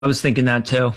I was thinking that too.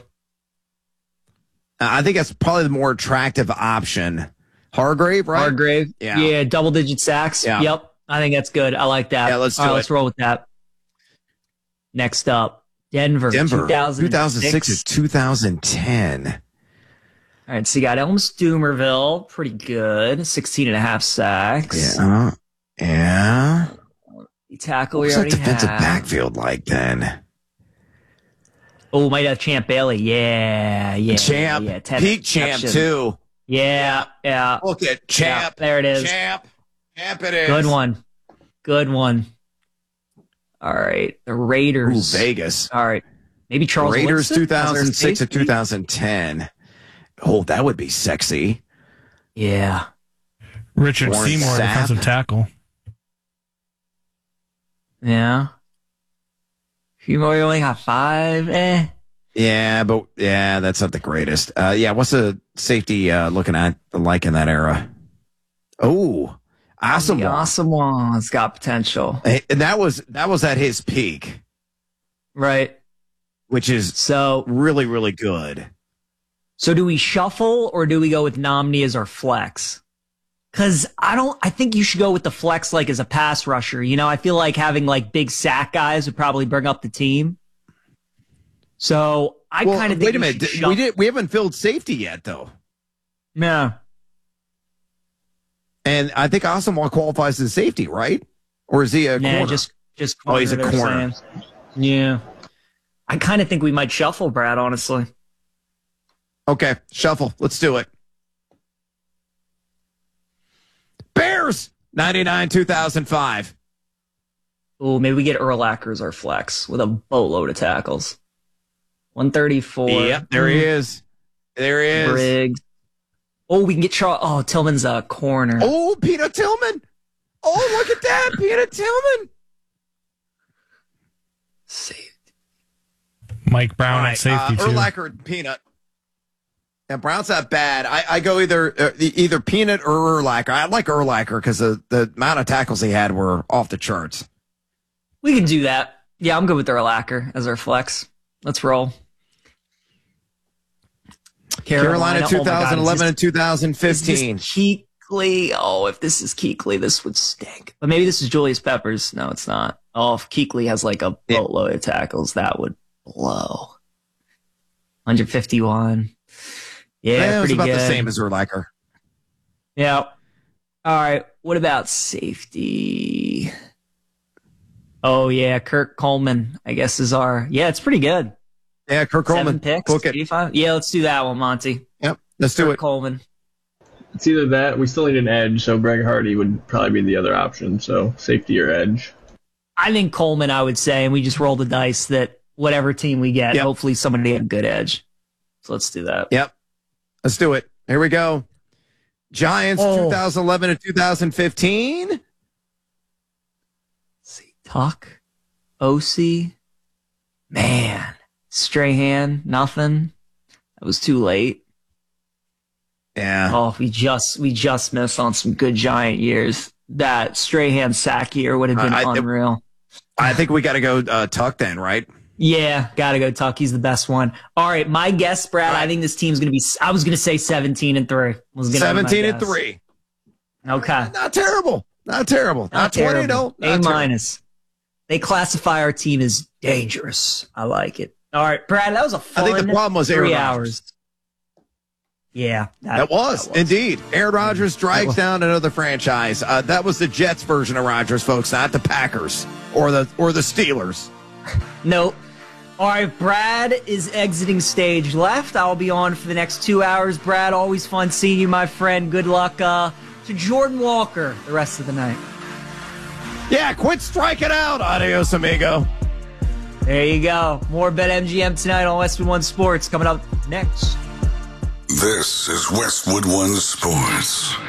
I think that's probably the more attractive option. Hargrave, right? Hargrave. Yeah, double-digit sacks. Yeah. Yep. I think that's good. I like that. Yeah, let's do it. Let's roll with that. Next up, Denver 2006 to 2010. All right, so you got Elm Stoomerville. Pretty good. 16 and a half sacks. Yeah. The tackle we What's already that defensive have. backfield like then? Oh, might have Champ Bailey. Yeah. Champ. Yeah, Peak Champ, too. Yeah. Look at Champ. Yeah, there it is. Champ it is. Good one. All right. The Raiders. Ooh, Vegas. All right. Maybe Charles Raiders Woodson? 2006 to 2010. Oh, that would be sexy. Yeah. Richard Warren Seymour, Sapp. defensive tackle. Yeah. You only got 5. Yeah, that's not the greatest. What's the safety looking at like in that era? Oh, awesome. Awesome one's got potential. And that was at his peak. Right. Which is so really, really good. So do we shuffle or do we go with Nomney as our flex? Cause I think you should go with the flex like as a pass rusher. You know, I feel like having like big sack guys would probably bring up the team. So I kind of think wait a minute. We haven't filled safety yet though. Yeah. And I think Asamoah qualifies as safety, right? Or is he a corner? Just corner. Oh, he's a corner. Yeah. I kind of think we might shuffle, Brad, honestly. Okay, shuffle. Let's do it. Bears, 99, 2005. Oh, maybe we get Urlacher as our flex with a boatload of tackles. 134. Yep, there he is. Briggs. Oh, we can get Charles. Oh, Tillman's a corner. Oh, Peanut Tillman. Oh, look at that. Peanut Tillman. Safety. Mike Brown at safety, too. Urlacher and Peanut. And Brown's not bad. I go either Peanut or Urlacher. I like Urlacher because the amount of tackles he had were off the charts. We can do that. Yeah, I'm good with Urlacher as our flex. Let's roll. Carolina 2011 and 2015. Keekly. Oh, if this is Keekly, this would stink. But maybe this is Julius Peppers. No, it's not. Oh, if Keekly has like a boatload of tackles, that would blow. 151. Yeah, it was pretty about good. the same as Urlacher. Yeah. All right. What about safety? Oh, yeah. Kirk Coleman, I guess, is our. Yeah, it's pretty good. Yeah, Kirk Coleman. 7 picks. Book it. 85. Yeah, let's do that one, Monty. Yep, let's do Kirk it. Coleman. It's either that. We still need an edge, so Greg Hardy would probably be the other option. So safety or edge. I think Coleman, I would say, and we just roll the dice that whatever team we get, hopefully somebody had a good edge. So let's do that. Yep. Let's do it. Here we go. Giants 2011 and 2015. See, Tuck, OC, man, Strahan, nothing. That was too late. Yeah. Oh, we just missed on some good Giant years. That Strahan sack year would have been unreal. I think we got to go Tuck then, right? Yeah, gotta go Tuck. He's the best one. All right, my guess, Brad. I think this team's gonna be. I was gonna say 17-3. 17-3. Okay, not terrible. Not 20 though. A minus. They classify our team as dangerous. I like it. All right, Brad. That was a fun. I think the problem was Aaron 3 Rodgers. hours. Yeah, that was indeed. Aaron Rodgers drags down another franchise. That was the Jets version of Rodgers, folks, not the Packers or the Steelers. Nope. All right, Brad is exiting stage left. I'll be on for the next 2 hours. Brad, always fun seeing you, my friend. Good luck to Jordan Walker the rest of the night. Yeah, quit striking out. Adios, amigo. There you go. More BetMGM tonight on Westwood One Sports coming up next. This is Westwood One Sports.